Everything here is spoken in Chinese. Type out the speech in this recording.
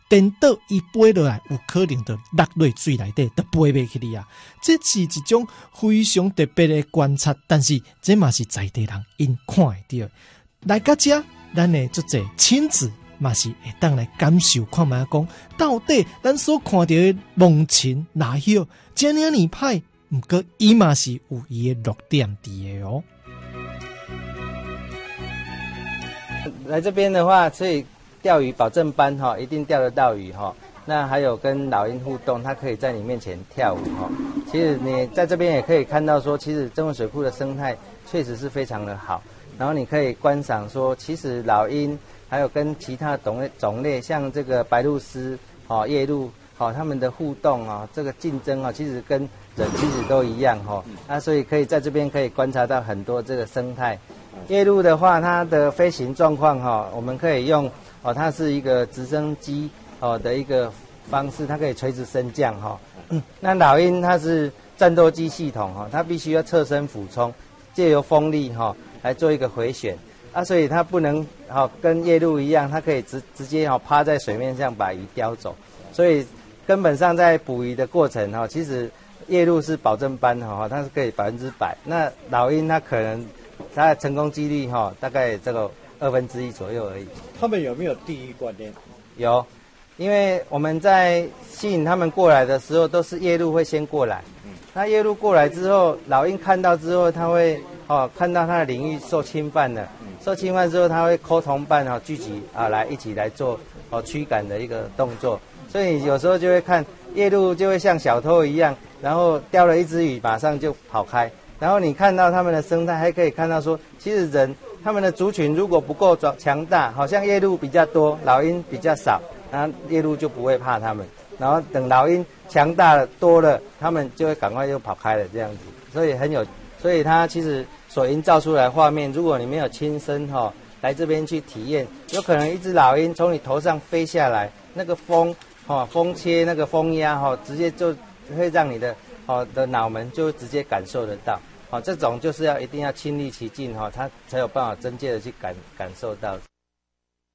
颠倒伊飞落来，有可能就落落水内底，就飞袂去哩啊！这是一种非常特别的观察，但是这嘛是在地人因看会到。来到这，咱的足侪亲子嘛是会当来感受看卖讲，到底咱所看到的梦情哪有这样尼歹？不过伊嘛是有伊的弱点伫的哦。 来这边的话，所以钓鱼保证班哈，一定钓得到鱼哈。那还有跟老鹰互动，它可以在你面前跳舞哈。其实你在这边也可以看到说，其实曾文水库的生态确实是非常的好。然后你可以观赏说，其实老鹰还有跟其他种类，像这个白鹭鸶、夜鹭，它们的互动啊，这个竞争啊，其实跟人其实都一样哈。那所以可以在这边可以观察到很多这个生态。夜鹭的话，它的飞行状况哈，我们可以用它是一个直升机的一个方式，它可以垂直升降哈。那老鹰它是战斗机系统哈，它必须要侧身俯冲，借由风力来做一个回旋所以它不能跟夜鹭一样，它可以直接趴在水面上把鱼叼走。所以根本上在捕鱼的过程其实夜鹭是保证班它是可以100%。那老鹰它可能它的成功几率大概这个1/2左右而已。 他们有没有地域观念？ 有，因为我们在吸引他们过来的时候，都是夜鹭会先过来。那夜鹭过来之后，老鹰看到之后，它会看到它的领域受侵犯了，受侵犯之后，它会call同伴聚集来一起来做驱赶的一个动作。所以有时候就会看夜鹭就会像小偷一样，然后叼了一只鱼，马上就跑开。然后你看到他们的生态，还可以看到说，其实他们的族群如果不够强大，好像夜鹭比较多，老鹰比较少，然后夜鹭就不会怕他们。然后等老鹰强大了多了，他们就会赶快就跑开了这样子。所以它其实所营造出来的画面，如果你没有亲身来这边去体验，有可能一只老鹰从你头上飞下来，那个风切那个风压直接就会让你的脑门就直接感受得到。这种就是一定要亲历其境它才有办法真切的去感受到。